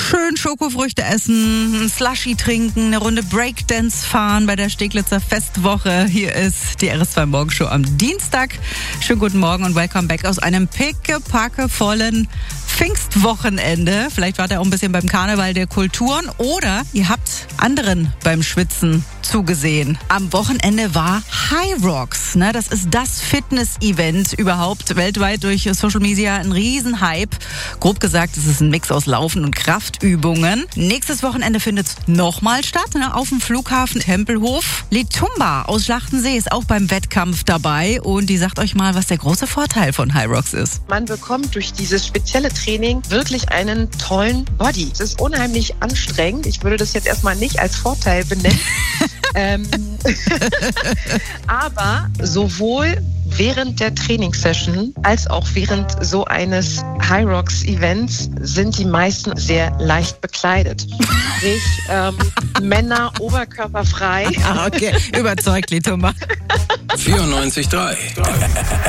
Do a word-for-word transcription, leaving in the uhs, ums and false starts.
schön Schokofrüchte essen, ein Slushy trinken, eine Runde Breakdance fahren bei der Steglitzer Festwoche. Hier ist die R S zwei Morgenshow am Dienstag. Schönen guten Morgen und welcome back aus einem pickepackevollen Pfingstwochenende. Vielleicht wart ihr auch ein bisschen beim Karneval der Kulturen oder ihr habt anderen beim Schwitzen zugesehen. Am Wochenende war High Rocks. Ne? Das ist das Fitness-Event überhaupt weltweit durch Social Media. Ein Riesenhype. Grob gesagt, es ist ein Mix aus Laufen und Kraftübungen. Nächstes Wochenende findet es nochmal statt, ne? Auf dem Flughafen Tempelhof. Litumba aus Schlachtensee ist auch beim Wettkampf dabei und die sagt euch mal, was der große Vorteil von High Rocks ist. Man bekommt durch dieses spezielle Training wirklich einen tollen Body. Es ist unheimlich anstrengend. Ich würde das jetzt erstmal nicht als Vorteil benennen. ähm, aber sowohl während der Trainingssession als auch während so eines High Rocks Events sind die meisten sehr leicht bekleidet. Sprich, ähm, Männer oberkörperfrei. Ah, okay, überzeugt, Litumba. vierundneunzig Komma drei